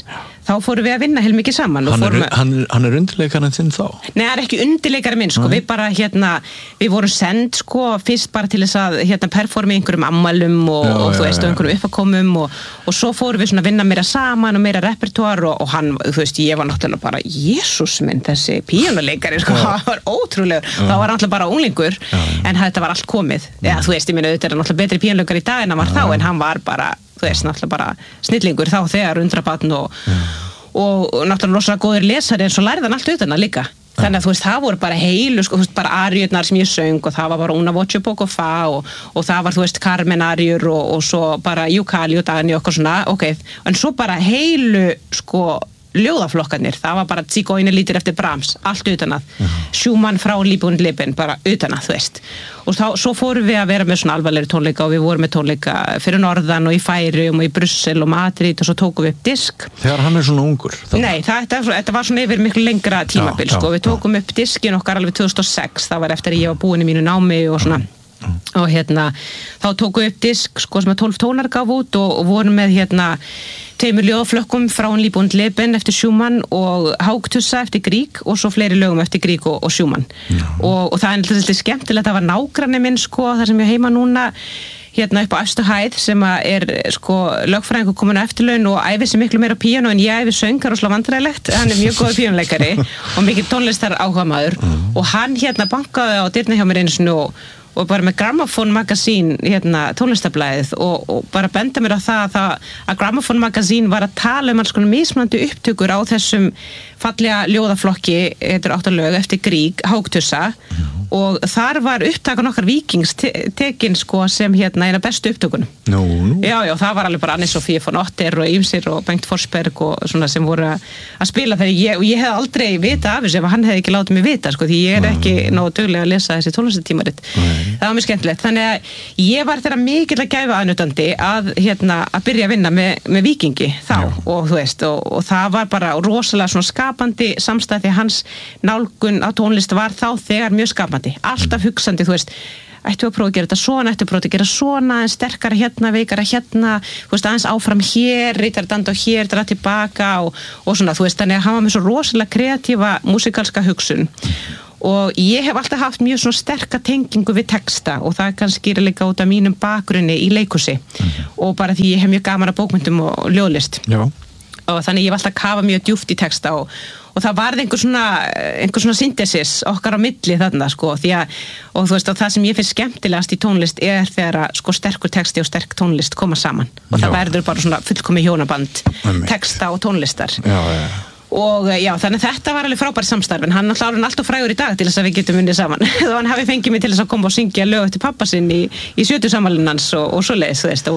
þá fórum við að vinna heilmikið saman. Hann er undirleikarinn þinn þá? Nei, hann er ekki undirleikarinn minn, sko, við bara við vorum send, sko, fyrst bara til þess að performa í einhverjum ammælum og þú veist, og einhverjum uppakomum og svo fórum við svona að vinna meira saman og meira repertoár og hann, þú veist, ég var náttúrulega bara, Jesús minn, þessi píanóleikari, sko, það var ótrúlegur, þá var hann náttúrulega bara unglingur, en þetta var allt komið, þú veist, ég meina, þetta er náttúrulega betri píanóleikari í dag en hann var þá, en hann var bara, þú veist, náttúrulega bara snillingur þá þegar undrabarn og náttúrulega rosalega góður lesari en svo lærði hann allt utan að líka. Þannig að þú veist, það voru bara heilu, sko, þú veist, bara aríurnar sem ég söng og það var bara Una voce poco fa og það var, þú veist, Carmen aríur og svo bara Júkali og Dani og eitthvað svona, en svo bara heilu, sko, ljóðaflokkarnir, það var bara Zigeuner lítir eftir Brahms, allt utan að Schumann frá Liebe und Leben, bara utan að, þú veist og svo fórum við að vera með svona alvarlegri tónleika og við vorum með tónleika fyrir norðan og í Færeyjum og í Brussel og Madrid og svo tókum við upp disk. Þegar hann er svona ungur? Nei, þetta var svona yfir miklu lengra tímabil, sko, við tókum upp diskin okkar alveg 2006, það var eftir að ég var búin í mínu námi og svona og þá tókum við upp disk, sko, sem að 12 tónar gaf út og vorum með 2 ljóðaflokkum frá Liebe und Leben eftir Schumann og Haugtussa eftir Grieg og svo fleiri lögum eftir Grieg og Schumann og það er alltaf skemmtilegt, það var nágranni minn, sko, þar sem ég heima núna upp á efstu hæð sem er, sko, lögfræðingur komin á eftirlaun og æfir sig miklu meira á píanó en ég æfi söng, það er rosalega vandræðilegt, hann er mjög góður píanóleikari og mikið tónlistar áhugamaður og hann bankaði á dyrna hjá mér einu sinni og bara með Gramophone Magazine tónlistablaðið og bara benda mér á það að Gramophone Magazine var að tala alls konar mismunandi upptökur á þessum fallega ljóðaflokki, þetta 8 lög eftir Grieg, Haugtussa og þar var upptakan okkar Víkings tekin, sko, sem eina bestu upptökunum. Já, það var alveg bara Anne-Sophie von Otter og Ýmsir og Bengt Forsberg og svona sem voru að spila þegar ég hef aldrei vita af þessu ef hann hefði ekki látið mig vita, sko, því ég er ekki nógu dugleg að lesa þessi tónlistatímarit. Það var mjög skemmtilegt, þannig að ég var þeirra mikill að gæfa aðnjótandi að byrja að vinna með Víkingi þá og þú veist, og það var bara rosalega svona skapandi samstæð því hans nálgun á tónlist var þá þegar mjög skapandi, alltaf hugsandi, þú veist, ættu að prófa að gera þetta svona, ættu að prófa að gera svona, en sterkara veikara þú veist, aðeins áfram hér, rítar danda hér, dra tilbaka og svona, þú veist, þannig að hann var með svo rosalega kreatífa músikalska hugsun og ég hef alltaf haft mjög svona sterka tengingu við texta og það kannski er líka út af mínum bakgrunni í leikhúsi og bara því ég hef mjög gaman að bókmyndum og ljóðlist og þannig ég hef alltaf kafað mjög djúpt í texta og það varð einhver svona synthesis okkar á milli þarna, sko, því að og þú veist, og það sem ég finnst skemmtilegast í tónlist er þegar að, sko, sterkur texti og sterk tónlist koma saman og það verður bara svona fullkomið hjónaband texta og tónlistar og þannig að þetta var alveg frábær samstarf en hann alltaf frægur í dag til þess að við getum unnið saman og hann hafi fengið mig til þess að koma og syngja lög eftir pappa sinn í 70 afmælinu hans og svoleiðis, þú veist,